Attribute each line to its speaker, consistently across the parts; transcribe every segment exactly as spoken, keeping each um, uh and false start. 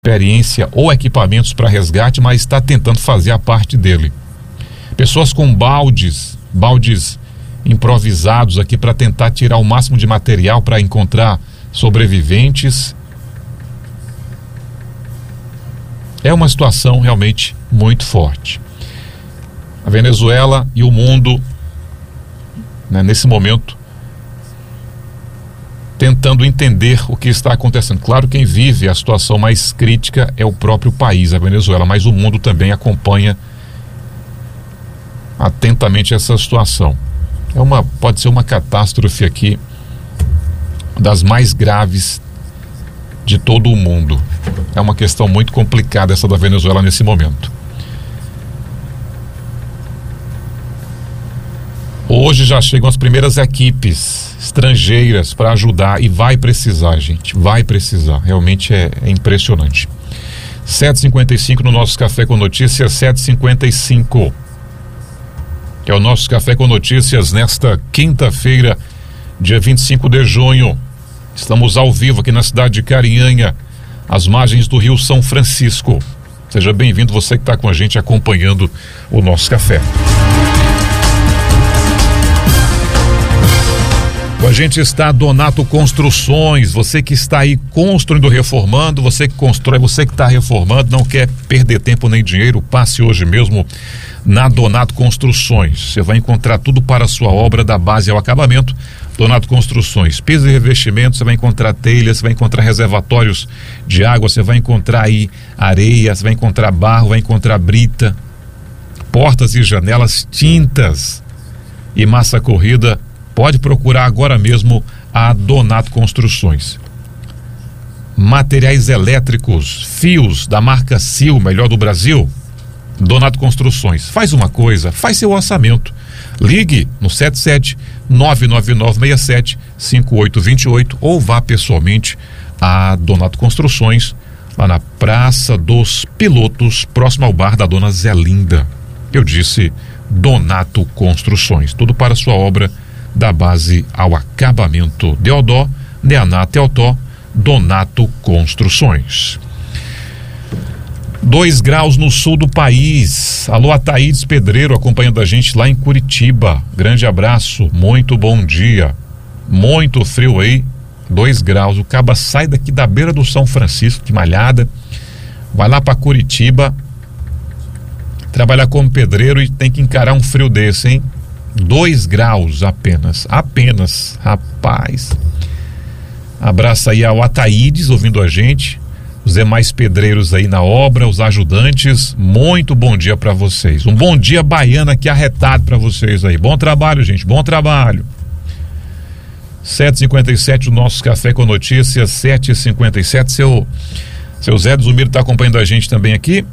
Speaker 1: experiência ou equipamentos para resgate, mas está tentando fazer a parte dele. Pessoas com baldes, baldes improvisados aqui para tentar tirar o máximo de material para encontrar sobreviventes. É uma situação realmente muito forte. A Venezuela e o mundo, né, nesse momento, tentando entender o que está acontecendo. Claro, quem vive a situação mais crítica é o próprio país, a Venezuela, mas o mundo também acompanha atentamente essa situação. É uma, pode ser uma catástrofe aqui das mais graves de todo o mundo. É uma questão muito complicada essa da Venezuela nesse momento. Hoje já chegam as primeiras equipes estrangeiras para ajudar e vai precisar, gente, vai precisar, realmente é, é impressionante. sete e cinquenta e cinco no nosso Café com Notícias, sete e cinquenta e cinco, que é o nosso Café com Notícias nesta quinta-feira, dia vinte e cinco de junho. Estamos ao vivo aqui na cidade de Carinhanha, às margens do Rio São Francisco. Seja bem-vindo, você que está com a gente acompanhando o nosso café. Com a gente está Donato Construções, você que está aí construindo, reformando, você que constrói, você que está reformando, não quer perder tempo nem dinheiro, passe hoje mesmo na Donato Construções. Você vai encontrar tudo para a sua obra, da base ao acabamento. Donato Construções, piso e revestimento, você vai encontrar telhas, você vai encontrar reservatórios de água, você vai encontrar aí areia, você vai encontrar barro, vai encontrar brita, portas e janelas, tintas e massa corrida. Pode procurar agora mesmo a Donato Construções. Materiais elétricos, fios da marca Sil, melhor do Brasil. Donato Construções. Faz uma coisa, faz seu orçamento. Ligue no sete sete nove nove nove seis sete cinco oito dois oito ou vá pessoalmente a Donato Construções, lá na Praça dos Pilotos, próximo ao bar da Dona Zelinda. Eu disse Donato Construções. Tudo para a sua obra, da base ao acabamento. Deodó, Neaná, Teotó, Donato Construções. Dois graus no sul do país. Alô, Ataídes Pedreiro acompanhando a gente lá em Curitiba. Grande abraço, muito bom dia. Muito frio aí, dois graus. O caba sai daqui da beira do São Francisco, de Malhada, vai lá para Curitiba, trabalhar como pedreiro e tem que encarar um frio desse, hein? Dois graus apenas, apenas, rapaz. Abraço aí ao Ataídes ouvindo a gente, os demais pedreiros aí na obra, os ajudantes, muito bom dia para vocês. Um bom dia baiano aqui arretado para vocês aí. Bom trabalho, gente, bom trabalho. sete e cinquenta e sete, o nosso Café com Notícias, sete e cinquenta e sete. Seu, seu Zé do Zumiro está acompanhando a gente também aqui.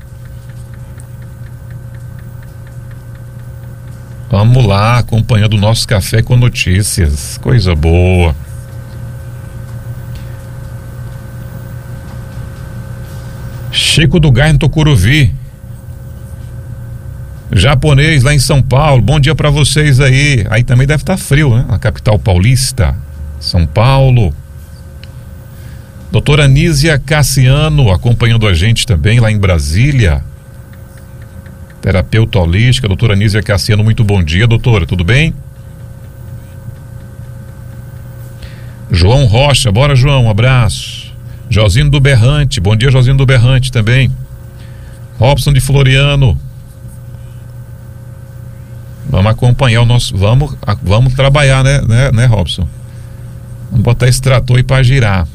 Speaker 1: Vamos lá, acompanhando o nosso Café com Notícias. Coisa boa. Chico do Gás no Tucuruvi. Japonês lá em São Paulo. Bom dia para vocês aí. Aí também deve estar frio, né? Na capital paulista, São Paulo. Doutora Anísia Cassiano acompanhando a gente também lá em Brasília. Terapeuta holística, doutora Anísia Cassiano, muito bom dia, doutora, tudo bem? João Rocha, bora João, um abraço. Josino do Berrante, bom dia Josino do Berrante também. Robson de Floriano. Vamos acompanhar o nosso, vamos, vamos trabalhar, né, né, né Robson? Vamos botar esse trator aí pra girar.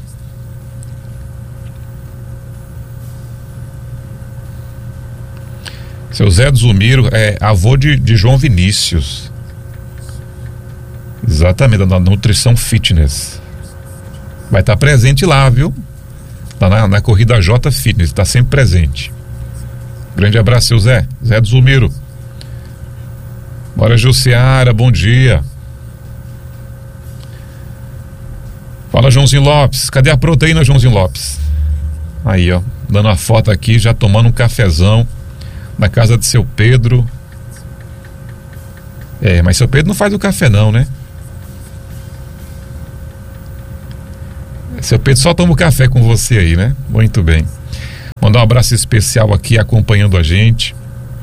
Speaker 1: Seu Zé do Zumiro é avô de, de João Vinícius. Exatamente, da Nutrição Fitness. Vai estar presente lá, viu? Tá na, na corrida J Fitness, está sempre presente. Grande abraço, seu Zé. Zé do Zumiro. Bora, Jussiara, bom dia. Fala, Joãozinho Lopes. Cadê a proteína, Joãozinho Lopes? Aí, ó, dando a foto aqui, já tomando um cafezão na casa de seu Pedro. É, mas seu Pedro não faz o café não, né? Seu Pedro só toma o café com você aí, né? Muito bem. Mandar um abraço especial aqui acompanhando a gente.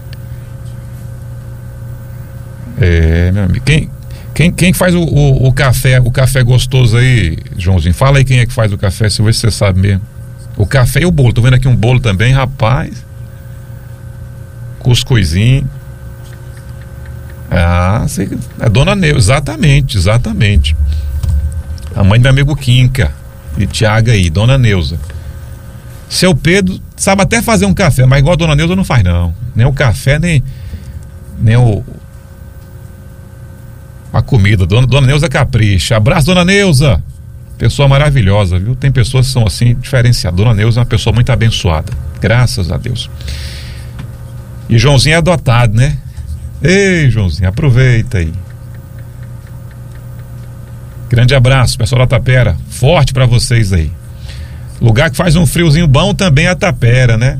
Speaker 1: É, meu amigo. Quem, quem, quem faz o, o, o café, o café gostoso aí, Joãozinho? Fala aí quem é que faz o café, se você sabe mesmo. O café e o bolo. Tô vendo aqui um bolo também, rapaz. Cuscuzinho. Ah, sei, é Dona Neuza, exatamente, exatamente. A mãe do meu amigo Quinca e Tiago aí, Dona Neuza. Seu Pedro sabe até fazer um café, mas igual a Dona Neuza não faz não. Nem o café, nem, nem o a comida. Dona, Dona Neuza capricha. Abraço, Dona Neuza. Pessoa maravilhosa, viu? Tem pessoas que são assim, diferenciadas. Dona Neuza é uma pessoa muito abençoada. Graças a Deus. E Joãozinho é adotado, né? Ei, Joãozinho, aproveita aí. Grande abraço, pessoal da Tapera. Forte pra vocês aí. Lugar que faz um friozinho bom também é a Tapera, né?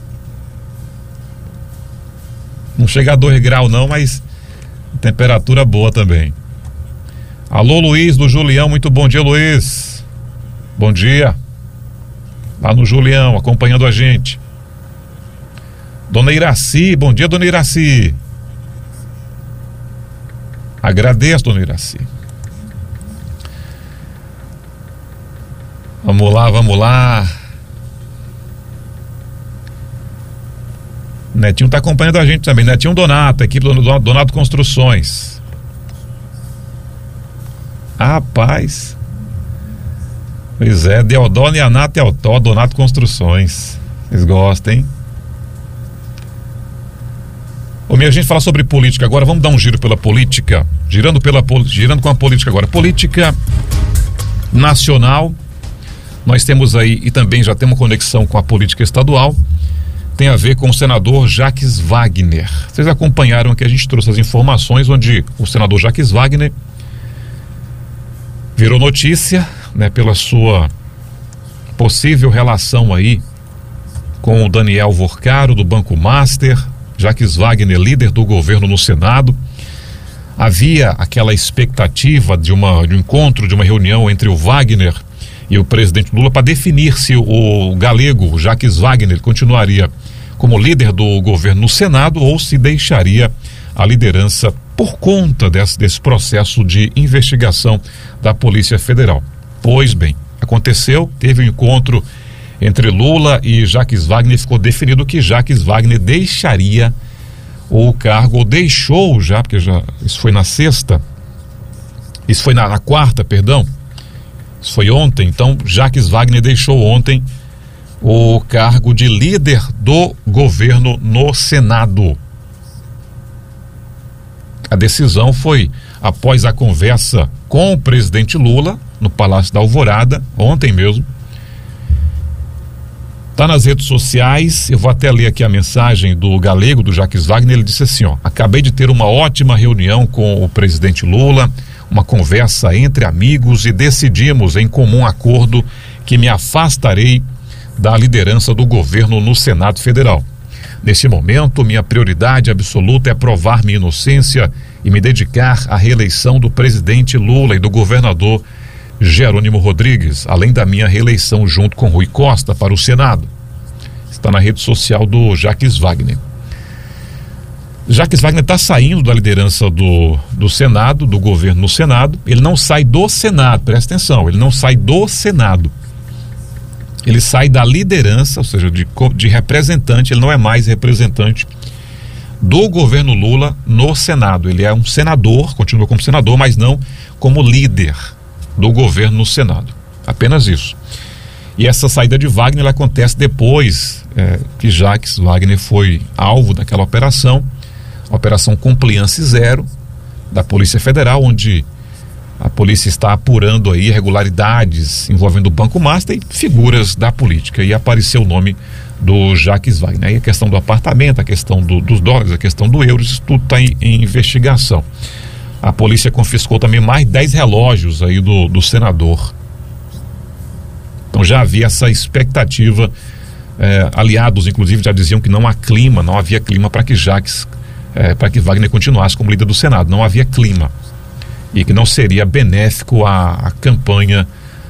Speaker 1: Não chega a dois graus não, mas temperatura boa também. Alô, Luiz do Julião, muito bom dia, Luiz. Bom dia. Lá no Julião, acompanhando a gente. Dona Iraci, bom dia, Dona Iraci. Agradeço, Dona Iraci. Vamos lá, vamos lá. Netinho tá acompanhando a gente também. Netinho Donato, equipe do Donato Construções. Rapaz. Pois é, Deodoro e Anato Teotó, Donato Construções. Vocês gostam, hein? Ô, minha gente, fala sobre política agora. Vamos dar um giro pela política. Girando, pela, girando com a política agora. Política nacional. Nós temos aí, e também já temos conexão com a política estadual. Tem a ver com o senador Jacques Wagner. Vocês acompanharam aqui, a gente trouxe as informações onde o senador Jacques Wagner virou notícia, né, pela sua possível relação aí com o Daniel Vorcaro do Banco Master. Jacques Wagner, líder do governo no Senado. Havia aquela expectativa de, uma, de um encontro, de uma reunião entre o Wagner e o presidente Lula para definir se o galego Jacques Wagner continuaria como líder do governo no Senado ou se deixaria a liderança por conta desse, desse processo de investigação da Polícia Federal. Pois bem, aconteceu, teve um encontro entre Lula e Jacques Wagner, ficou definido que Jacques Wagner deixaria o cargo, ou deixou já, porque já, isso foi na sexta, isso foi na, na quarta, perdão, isso foi ontem, então Jacques Wagner deixou ontem o cargo de líder do governo no Senado. A decisão foi após a conversa com o presidente Lula no Palácio da Alvorada, ontem mesmo. Está nas redes sociais, eu vou até ler aqui a mensagem do galego, do Jacques Wagner. Ele disse assim, ó: acabei de ter uma ótima reunião com o presidente Lula, uma conversa entre amigos, e decidimos em comum acordo que me afastarei da liderança do governo no Senado Federal. Neste momento, minha prioridade absoluta é provar minha inocência e me dedicar à reeleição do presidente Lula e do governador Jerônimo Rodrigues, além da minha reeleição junto com Rui Costa para o Senado. Está na rede social do Jacques Wagner. Jacques Wagner está saindo da liderança do, do Senado, do governo no Senado. Ele não sai do Senado, presta atenção, ele não sai do Senado. Ele sai da liderança, ou seja, de, de representante, ele não é mais representante do governo Lula no Senado. Ele é um senador, continua como senador, mas não como líder do governo no Senado. Apenas isso. E essa saída de Wagner ela acontece depois é, que Jacques Wagner foi alvo daquela operação, a Operação Compliance Zero da Polícia Federal, onde a polícia está apurando aí irregularidades envolvendo o Banco Master e figuras da política, e apareceu o nome do Jacques Wagner. Aí a questão do apartamento, a questão do, dos dólares, a questão do euro, isso tudo está em, em investigação. A polícia confiscou também mais dez relógios aí do, do senador. Então já havia essa expectativa, eh, aliados inclusive já diziam que não há clima, não havia clima para que Jacques, eh, para que Wagner continuasse como líder do Senado, não havia clima. E que não seria benéfico à, à campanha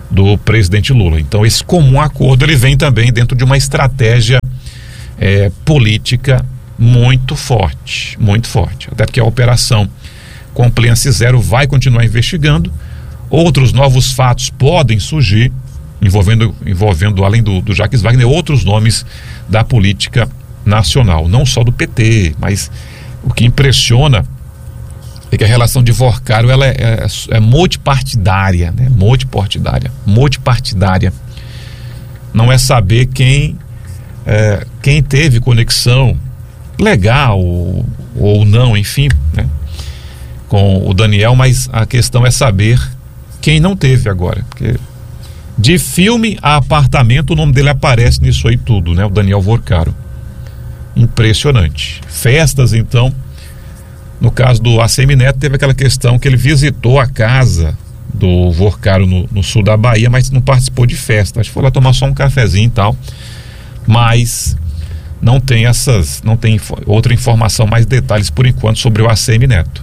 Speaker 1: do presidente Lula. Então esse comum acordo ele vem também dentro de uma estratégia é, política muito forte, muito forte, até porque a operação Compliance Zero vai continuar investigando, outros novos fatos podem surgir envolvendo, envolvendo além do, do Jacques Wagner, outros nomes da política nacional, não só do P T, mas o que impressiona é que a relação de Vorcaro ela é, é, é multipartidária, né? multipartidária, multipartidária. Não é saber quem, é, quem teve conexão legal ou, ou não, enfim, né? com o Daniel, mas a questão é saber quem não teve agora, porque de filme a apartamento o nome dele aparece nisso aí tudo, né? O Daniel Vorcaro. Impressionante. Festas, então. No caso do A C M Neto, teve aquela questão que ele visitou a casa do Vorcaro no, no sul da Bahia, mas não participou de festa. Acho que foi lá tomar só um cafezinho e tal. Mas não tem essas, não tem outra informação, mais detalhes por enquanto sobre o A C M Neto.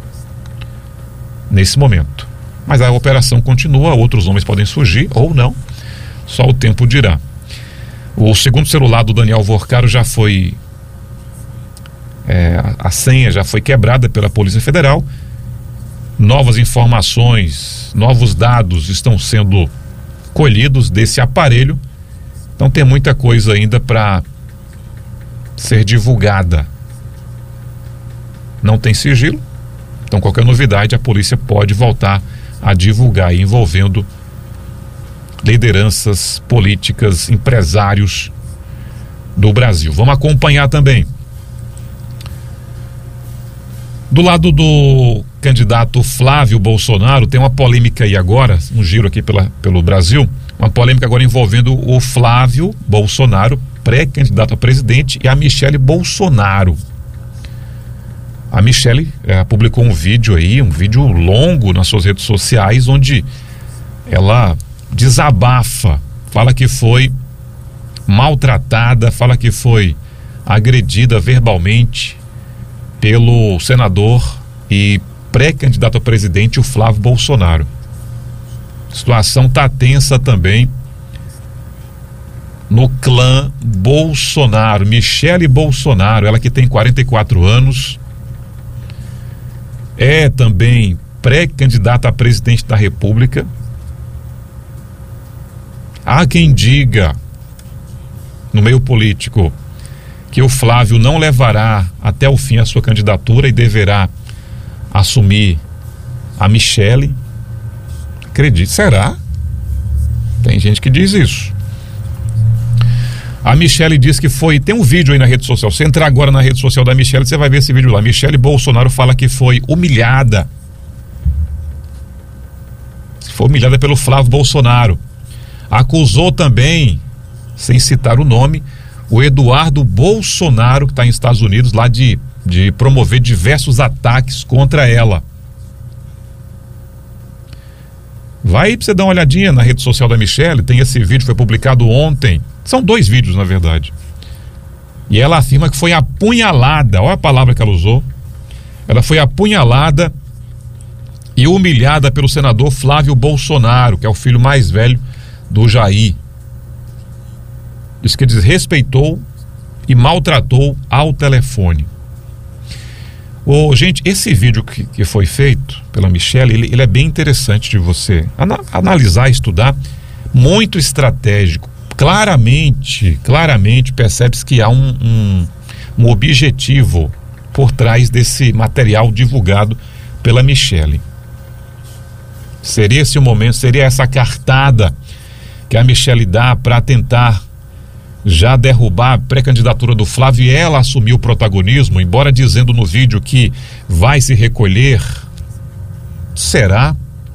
Speaker 1: Nesse momento. Mas a operação continua, outros nomes podem surgir ou não. Só o tempo dirá. O segundo celular do Daniel Vorcaro já foi... É, a senha já foi quebrada pela Polícia Federal. Novas informações, novos dados estão sendo colhidos desse aparelho. Então tem muita coisa ainda para ser divulgada. Não tem sigilo. Então qualquer novidade a polícia pode voltar a divulgar, envolvendo lideranças políticas, empresários do Brasil. Vamos acompanhar também. Do lado do candidato Flávio Bolsonaro, tem uma polêmica aí agora, um giro aqui pela, pelo Brasil, uma polêmica agora envolvendo o Flávio Bolsonaro, pré-candidato a presidente, e a Michele Bolsonaro. A Michele é, publicou um vídeo aí, um vídeo longo nas suas redes sociais, onde ela desabafa, fala que foi maltratada, fala que foi agredida verbalmente pelo senador e pré-candidato a presidente, o Flávio Bolsonaro. A situação está tensa também no clã Bolsonaro. Michele Bolsonaro, ela que tem quarenta e quatro anos, é também pré-candidata a presidente da República. Há quem diga no meio político que o Flávio não levará até o fim a sua candidatura e deverá assumir a Michele. Acredite, será? Tem gente que diz isso. A Michele diz que foi, tem um vídeo aí na rede social, você entrar agora na rede social da Michele, você vai ver esse vídeo lá. Michele Bolsonaro fala que foi humilhada. Foi humilhada pelo Flávio Bolsonaro. Acusou também, sem citar o nome, o Eduardo Bolsonaro, que está nos Estados Unidos, lá de, de promover diversos ataques contra ela. Vai para você dar uma olhadinha na rede social da Michele, tem esse vídeo, foi publicado ontem. São dois vídeos, na verdade. E ela afirma que foi apunhalada, olha a palavra que ela usou. Ela foi apunhalada e humilhada pelo senador Flávio Bolsonaro, que é o filho mais velho do Jair. Diz que desrespeitou e maltratou ao telefone. Ô, gente, esse vídeo que, que foi feito pela Michele, ele, ele é bem interessante de você ana, analisar, estudar, muito estratégico. Claramente, claramente percebe-se que há um, um, um objetivo por trás desse material divulgado pela Michele. Seria esse o momento, seria essa cartada que a Michele dá para tentar já derrubar a pré-candidatura do Flávio e ela assumir o protagonismo, embora dizendo no vídeo que vai se recolher. Será?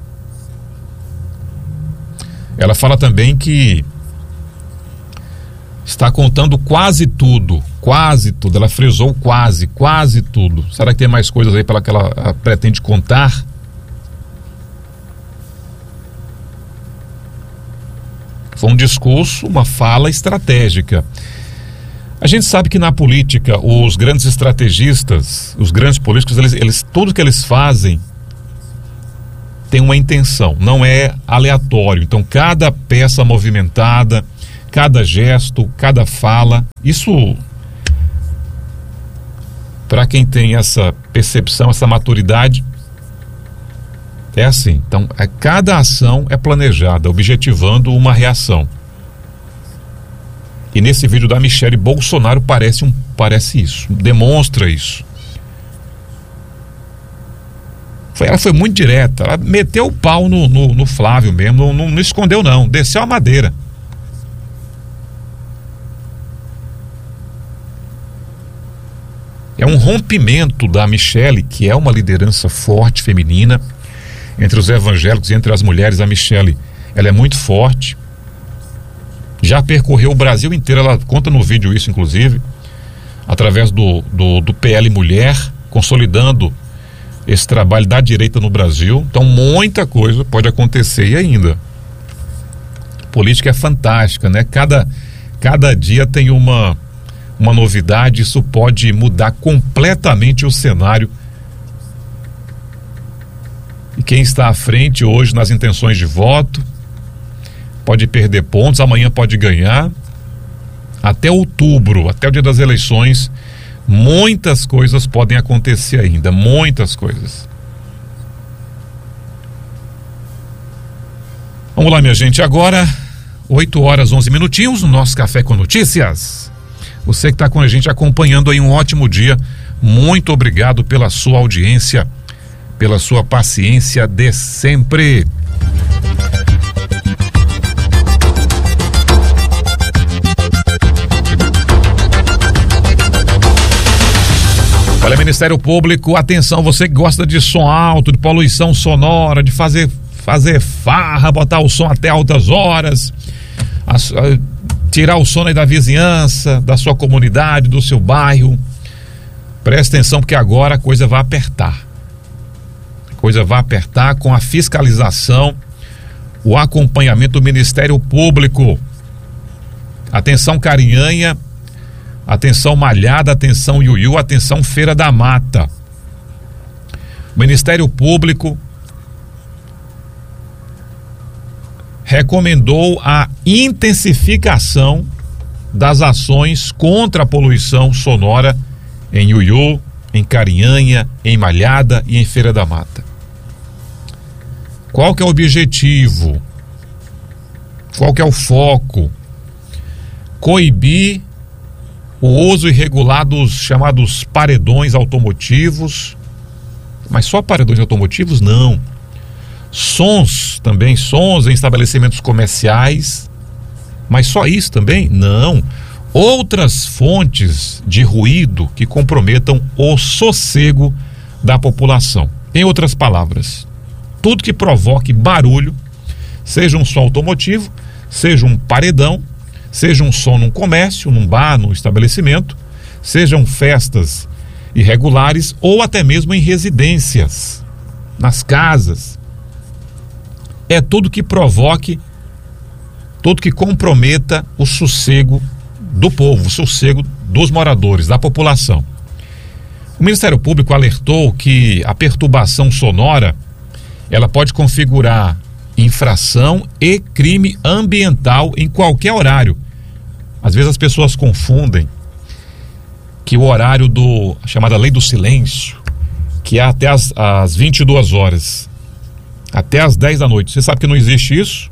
Speaker 1: Ela fala também que está contando quase tudo, quase tudo. Ela frisou quase, quase tudo. Será que tem mais coisas aí pela que ela pretende contar? Foi um discurso, uma fala estratégica. A gente sabe que na política, os grandes estrategistas, os grandes políticos, eles, eles, tudo que eles fazem tem uma intenção, não é aleatório. Então, cada peça movimentada, cada gesto, cada fala, isso, para quem tem essa percepção, essa maturidade, é assim. Então, é, cada ação é planejada, objetivando uma reação. E nesse vídeo da Michele, Bolsonaro parece, um, parece isso, demonstra isso. Foi, ela foi muito direta, ela meteu o pau no, no, no Flávio mesmo, não, não, não escondeu não, desceu a madeira. É um rompimento da Michele, que é uma liderança forte, feminina, entre os evangélicos e entre as mulheres. A Michele, ela é muito forte, já percorreu o Brasil inteiro, ela conta no vídeo isso inclusive, através do, do, do P L Mulher, consolidando esse trabalho da direita no Brasil. Então muita coisa pode acontecer e ainda. Política é fantástica, né? Cada, cada dia tem uma, uma novidade, isso pode mudar completamente o cenário. E quem está à frente hoje nas intenções de voto pode perder pontos, amanhã pode ganhar. Até outubro, até o dia das eleições, muitas coisas podem acontecer ainda, muitas coisas. Vamos lá, minha gente, agora oito horas, onze minutinhos, no nosso Café com Notícias. Você que está com a gente acompanhando aí, um ótimo dia, muito obrigado pela sua audiência, pela sua paciência de sempre. Olha, Ministério Público, atenção, você que gosta de som alto, de poluição sonora, de fazer, fazer farra, botar o som até altas horas, a, a, tirar o sono aí da vizinhança, da sua comunidade, do seu bairro. Presta atenção, porque agora a coisa vai apertar. A coisa vai apertar com a fiscalização, o acompanhamento do Ministério Público. Atenção, Carinhanha. Atenção, Malhada, atenção, Iuiú, atenção, Feira da Mata. O Ministério Público recomendou a intensificação das ações contra a poluição sonora em Iuiú, em Carinhanha, em Malhada e em Feira da Mata. Qual que é o objetivo? Qual que é o foco? Coibir o uso irregular dos chamados paredões automotivos. Mas só paredões automotivos? Não. Sons também, sons em estabelecimentos comerciais. Mas só isso também? Não. Outras fontes de ruído que comprometam o sossego da população. Em outras palavras, tudo que provoque barulho, seja um som automotivo, seja um paredão, seja um som num comércio, num bar, num estabelecimento, sejam festas irregulares ou até mesmo em residências, nas casas. É tudo que provoque, tudo que comprometa o sossego do povo, o sossego dos moradores, da população. O Ministério Público alertou que a perturbação sonora, ela pode configurar infração e crime ambiental em qualquer horário. Às vezes as pessoas confundem que o horário do, a chamada lei do silêncio, que é até as, as vinte e duas horas, até as dez da noite. Você sabe que não existe isso?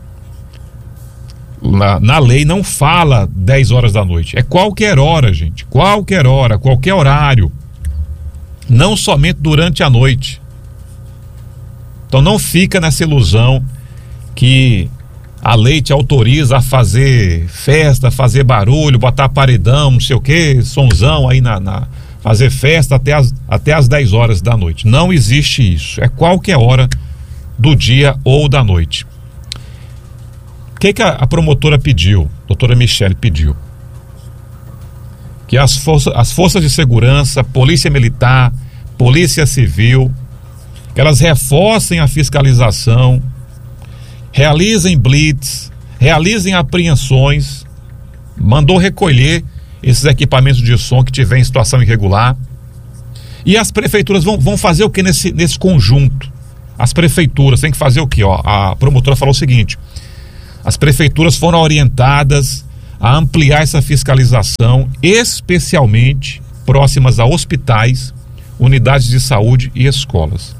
Speaker 1: Na, na lei não fala dez horas da noite. É qualquer hora, gente. Qualquer hora, qualquer horário. Não somente durante a noite. Então não fica nessa ilusão que a lei te autoriza a fazer festa, fazer barulho, botar paredão, não sei o que, sonzão aí na, na fazer festa até as, até as dez horas da noite. Não existe isso. É qualquer hora do dia ou da noite. O que, que a, a promotora pediu? A doutora Michele pediu que as, força, as forças de segurança, polícia militar, polícia civil, que elas reforcem a fiscalização, realizem blitz, realizem apreensões, mandou recolher esses equipamentos de som que tiver em situação irregular. E as prefeituras vão, vão fazer o que nesse, nesse conjunto? As prefeituras têm que fazer o quê? Ó, a promotora falou o seguinte: as prefeituras foram orientadas a ampliar essa fiscalização, especialmente próximas a hospitais, unidades de saúde e escolas.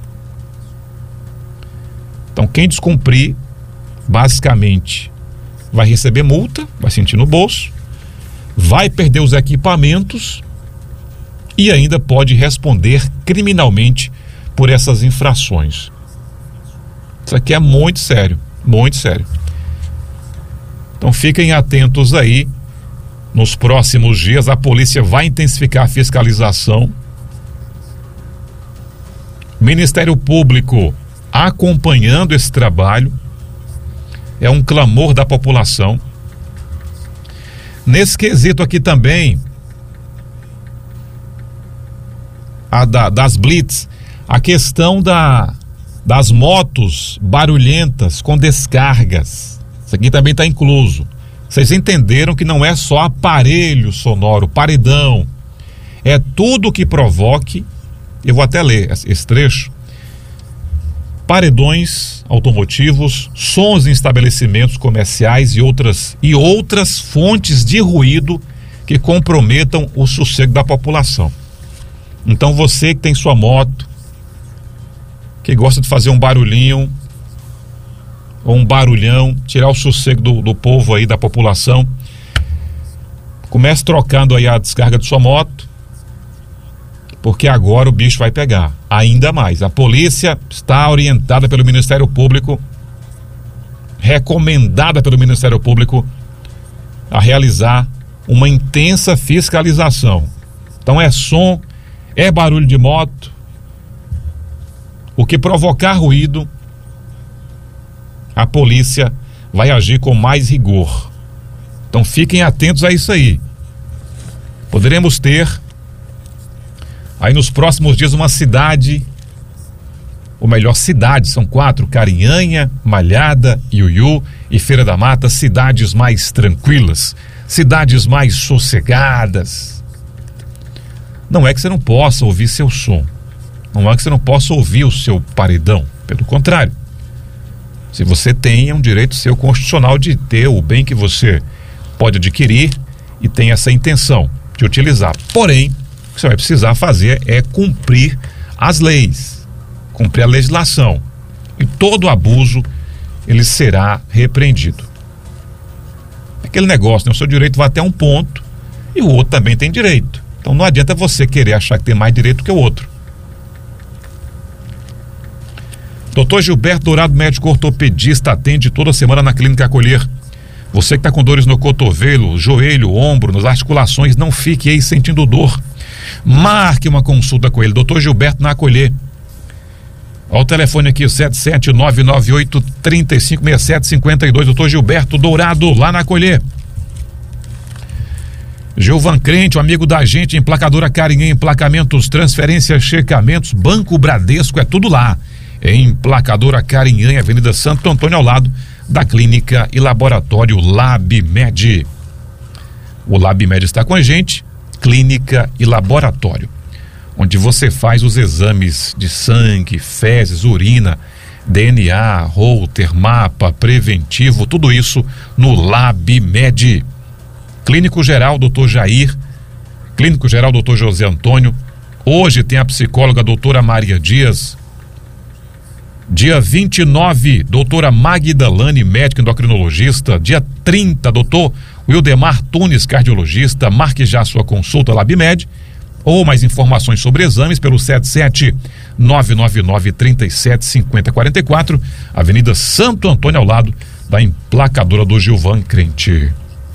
Speaker 1: Então, quem descumprir, basicamente, vai receber multa, vai sentir no bolso, vai perder os equipamentos e ainda pode responder criminalmente por essas infrações. Isso aqui é muito sério, muito sério. Então fiquem atentos aí. Nos próximos dias a polícia vai intensificar a fiscalização. Ministério Público acompanhando esse trabalho. É um clamor da população. Nesse quesito aqui também, a da, das blitz, a questão da, das motos barulhentas com descargas. Isso aqui também está incluso. Vocês entenderam que não é só aparelho sonoro, paredão. É tudo que provoque, eu vou até ler esse trecho, paredões automotivos, sons em estabelecimentos comerciais e outras, e outras fontes de ruído que comprometam o sossego da população. Então você que tem sua moto, que gosta de fazer um barulhinho, ou um barulhão, tirar o sossego do, do povo aí, da população, comece trocando aí a descarga de sua moto, porque agora o bicho vai pegar, ainda mais. A polícia está orientada pelo Ministério Público, recomendada pelo Ministério Público a realizar uma intensa fiscalização. Então é som, é barulho de moto, o que provocar ruído, a polícia vai agir com mais rigor. Então fiquem atentos a isso aí. Poderemos ter aí nos próximos dias uma cidade, ou melhor, cidades, são quatro: Carinhanha, Malhada, Iuiú e Feira da Mata, cidades mais tranquilas, cidades mais sossegadas. Não é que você não possa ouvir seu som, não é que você não possa ouvir o seu paredão, pelo contrário. Se você tem, é um direito seu constitucional de ter o bem que você pode adquirir e tem essa intenção de utilizar. Porém, o que você vai precisar fazer é cumprir as leis, cumprir a legislação. E todo abuso, ele será repreendido. Aquele negócio, né? O seu direito vai até um ponto e o outro também tem direito. Então não adianta você querer achar que tem mais direito que o outro. doutor Gilberto Dourado, médico ortopedista, atende toda semana na Clínica Acolher. Você que está com dores no cotovelo, joelho, ombro, nas articulações, não fique aí sentindo dor. Marque uma consulta com ele, doutor Gilberto na Acolher. Olha o telefone aqui, o sete sete nove nove oito, três cinco seis sete cinco dois, doutor Gilberto Dourado, lá na Acolher. Gilvan Crente, um amigo da gente, emplacadora Carinhanha, emplacamentos, transferências, checamentos, Banco Bradesco, é tudo lá. Em emplacadora Carinhanha, Avenida Santo Antônio, ao lado da Clínica e Laboratório LabMed. O LabMed está com a gente, Clínica e Laboratório, onde você faz os exames de sangue, fezes, urina, D N A, Holter, mapa, preventivo, tudo isso no LabMed. Clínico Geral, doutor Jair, Clínico Geral, doutor José Antônio. Hoje tem a psicóloga doutora Maria Dias. Dia vinte e nove, doutora Magdalane, médica endocrinologista. Dia trinta, doutor Wildemar Tunes, cardiologista. Marque já a sua consulta LabMed, ou mais informações sobre exames pelo sete sete nove nove nove, três sete cinco zero quatro quatro, Avenida Santo Antônio, ao lado da emplacadora do Gilvan Crente.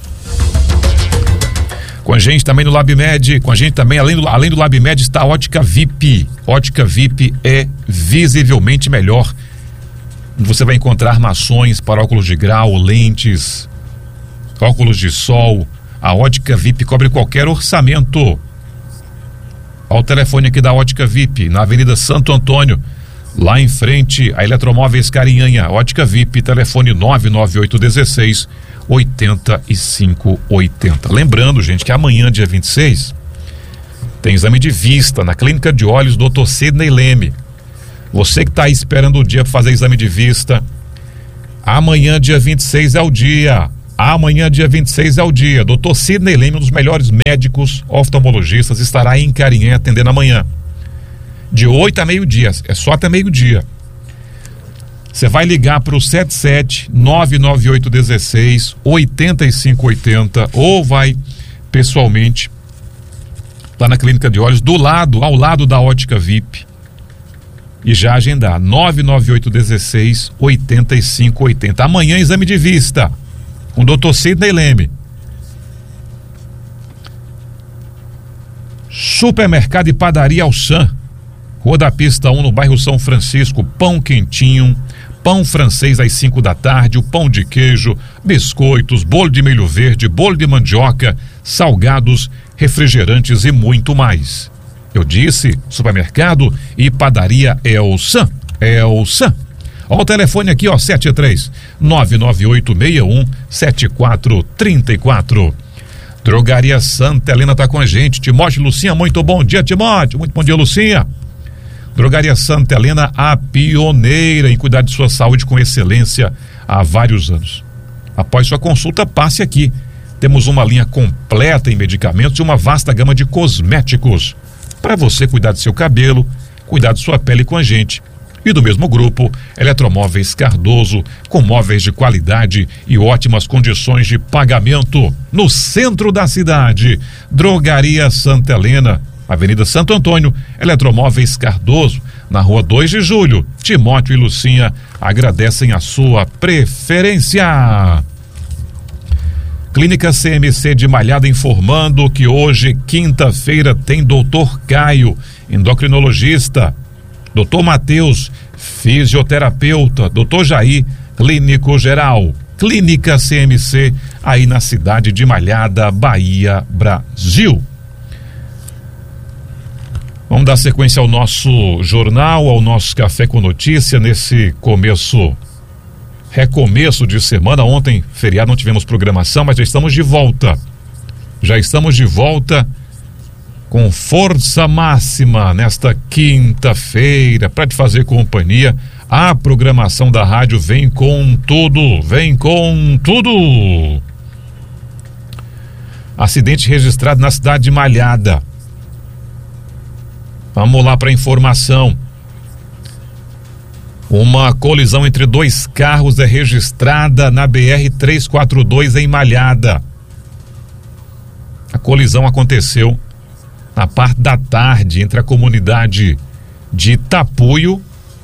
Speaker 1: Com a gente também no LabMed, com a gente também, além do, além do LabMed, está a Ótica V I P. Ótica V I P é visivelmente melhor. Você vai encontrar armações para óculos de grau, lentes, óculos de sol. A Ótica V I P cobre qualquer orçamento. Ao telefone aqui da Ótica V I P, na Avenida Santo Antônio, lá em frente a Eletromóveis Carinhanha. Ótica V I P, telefone nove nove oito um seis, oito cinco oito zero. Lembrando, gente, que amanhã, dia vinte e seis, tem exame de vista na Clínica de Olhos doutor Sidney Leme. Você que está esperando o dia para fazer exame de vista, amanhã, dia vinte e seis, é o dia. Amanhã, dia vinte e seis, é o dia. doutor Sidney Leme, um dos melhores médicos oftalmologistas, estará em Carinhém atendendo amanhã. De oito a meio-dia, é só até meio-dia. Você vai ligar para o sete sete nove nove oito um seis oito cinco oito zero ou vai pessoalmente lá na Clínica de Olhos, do lado, ao lado da Ótica V I P, e já agendar nove nove oito um seis oito cinco oito zero. Amanhã, exame de vista com o doutor Sidney Leme. Supermercado e Padaria Alçan, Rua da Pista um, no bairro São Francisco. Pão quentinho, pão francês às cinco da tarde, o pão de queijo, biscoitos, bolo de milho verde, bolo de mandioca, salgados, refrigerantes e muito mais. Eu disse, supermercado e padaria Elsan. Elsan. Ó o telefone aqui, ó, sete três nove nove oito seis um sete quatro três quatro. Drogaria Santa Helena tá com a gente. Timóteo e Lucinha, muito bom dia, Timóteo. Muito bom dia, Lucinha. Drogaria Santa Helena, a pioneira em cuidar de sua saúde com excelência há vários anos. Após sua consulta, passe aqui. Temos uma linha completa em medicamentos e uma vasta gama de cosméticos para você cuidar do seu cabelo, cuidar de sua pele com a gente. E do mesmo grupo, Eletromóveis Cardoso, com móveis de qualidade e ótimas condições de pagamento no centro da cidade. Drogaria Santa Helena, Avenida Santo Antônio, Eletromóveis Cardoso, na Rua dois de julho. Timóteo e Lucinha agradecem a sua preferência. Clínica C M C de Malhada informando que hoje, quinta-feira, tem doutor Caio, endocrinologista, doutor Matheus, fisioterapeuta, doutor Jair, clínico geral. Clínica C M C, aí na cidade de Malhada, Bahia, Brasil. Vamos dar sequência ao nosso jornal, ao nosso Café com Notícia, nesse começo, recomeço de semana. Ontem, feriado, não tivemos programação, mas já estamos de volta. Já estamos de volta com força máxima nesta quinta-feira para te fazer companhia. A programação da rádio vem com tudo, vem com tudo. Acidente registrado na cidade de Malhada. Vamos lá para a informação. Uma colisão entre dois carros é registrada na B R trezentos e quarenta e dois em Malhada. A colisão aconteceu na parte da tarde entre a comunidade de Tapuio,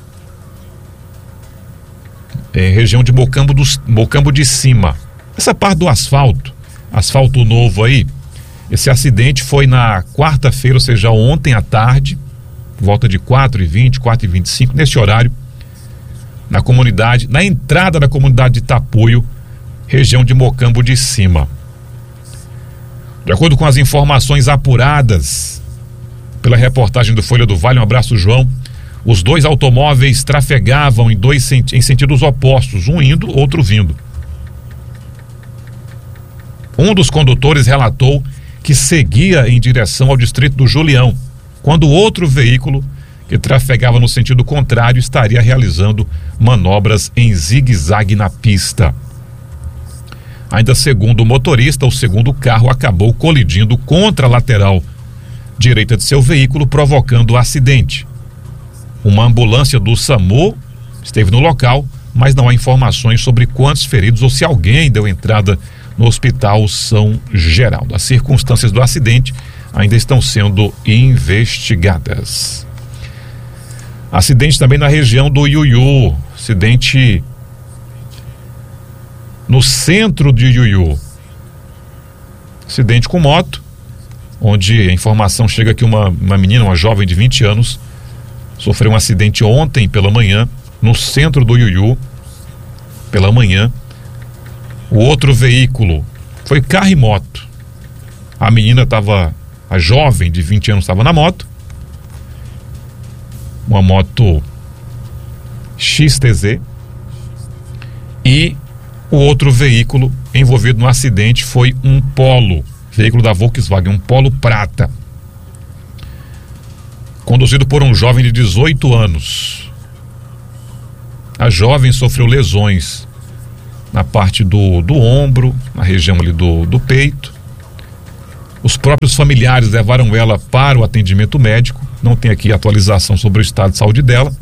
Speaker 1: é, região de Mocambo, do, Mocambo de Cima. Essa parte do asfalto, asfalto novo aí. Esse acidente foi na quarta-feira, ou seja, ontem à tarde, por volta de quatro e vinte, quatro e vinte e cinco, nesse horário, na comunidade, na entrada da comunidade de Tapuio, região de Mocambo de Cima. De acordo com as informações apuradas pela reportagem do Folha do Vale, um abraço, João, os dois automóveis trafegavam em, dois, em sentidos opostos, um indo, outro vindo. Um dos condutores relatou que seguia em direção ao distrito do Julião, quando o outro veículo, que trafegava no sentido contrário, estaria realizando manobras em zigue-zague na pista. Ainda segundo o motorista, o segundo carro acabou colidindo contra a lateral direita de seu veículo, provocando o acidente. Uma ambulância do SAMU esteve no local, mas não há informações sobre quantos feridos ou se alguém deu entrada no Hospital São Geraldo. As circunstâncias do acidente ainda estão sendo investigadas. Acidente também na região do Iuiú, acidente no centro de Iuiú. Acidente com moto, onde a informação chega que uma, uma menina, uma jovem de vinte anos, sofreu um acidente ontem pela manhã, no centro do Iuiú, pela manhã. O outro veículo foi carro e moto. A menina estava, a jovem de vinte anos estava na moto, uma moto X T Z, e o outro veículo envolvido no acidente foi um Polo, veículo da Volkswagen, um Polo prata, conduzido por um jovem de dezoito anos. A jovem sofreu lesões na parte do, do ombro, na região ali do, do peito. Os próprios familiares levaram ela para o atendimento médico. Não tem aqui atualização sobre o estado de saúde dela.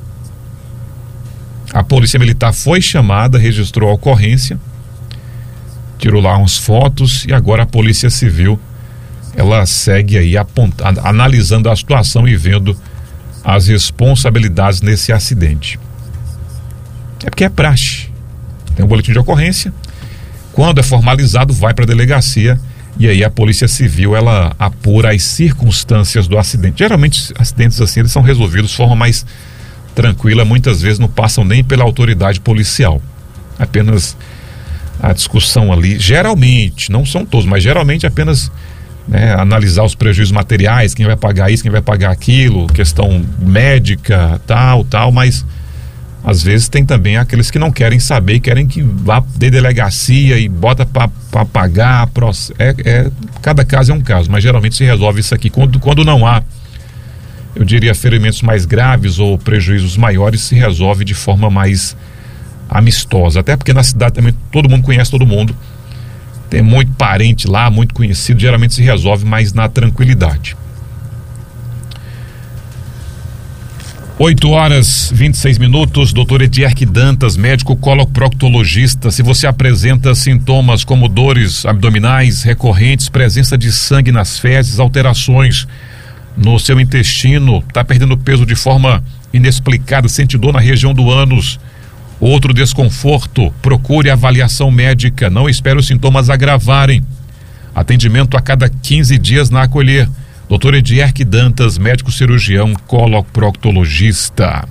Speaker 1: A polícia militar foi chamada, registrou a ocorrência, tirou lá umas fotos e agora a polícia civil ela segue aí apontando, analisando a situação e vendo as responsabilidades nesse acidente. É porque é praxe. Tem um boletim de ocorrência. Quando é formalizado, vai para a delegacia e aí a polícia civil ela apura as circunstâncias do acidente. Geralmente acidentes assim eles são resolvidos de forma mais tranquila, muitas vezes não passam nem pela autoridade policial. Apenas a discussão ali, geralmente, não são todos, mas geralmente apenas né, analisar os prejuízos materiais, quem vai pagar isso, quem vai pagar aquilo, questão médica, tal, tal, mas às vezes tem também aqueles que não querem saber, querem que vá de delegacia e bota para pagar, é, é, cada caso é um caso, mas geralmente se resolve isso aqui, quando, quando não há, eu diria, ferimentos mais graves ou prejuízos maiores, se resolve de forma mais amistosa, até porque na cidade também todo mundo conhece todo mundo, tem muito parente lá, muito conhecido, geralmente se resolve mais na tranquilidade. oito horas, vinte e seis minutos, doutor Edierque Dantas, médico coloproctologista. Se você apresenta sintomas como dores abdominais recorrentes, presença de sangue nas fezes, alterações no seu intestino, está perdendo peso de forma inexplicada, sente dor na região do ânus, outro desconforto, procure avaliação médica, não espere os sintomas agravarem. Atendimento a cada quinze dias na Acolher. doutor Edierque Dantas, médico cirurgião coloproctologista.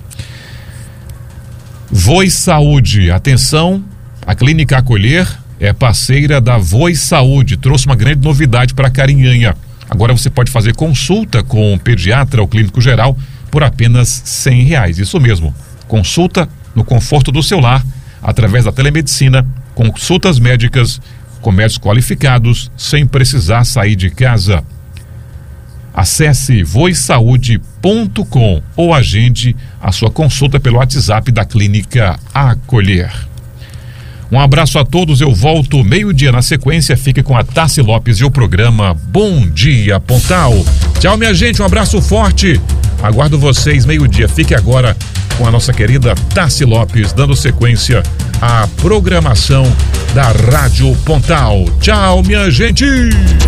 Speaker 1: Voz Saúde, atenção, a Clínica Acolher é parceira da Voz Saúde, trouxe uma grande novidade para Carinhanha. Agora você pode fazer consulta com o pediatra ou clínico geral por apenas cem reais, isso mesmo, consulta no conforto do seu lar, através da telemedicina, consultas médicas com médicos qualificados, sem precisar sair de casa. Acesse voz saúde ponto com ou agende a sua consulta pelo WhatsApp da Clínica Acolher. Um abraço a todos, eu volto meio-dia na sequência, fique com a Tassi Lopes e o programa Bom Dia Pontal. Tchau, minha gente, um abraço forte, aguardo vocês meio-dia, fique agora com a nossa querida Tassi Lopes, dando sequência à programação da Rádio Pontal. Tchau, minha gente!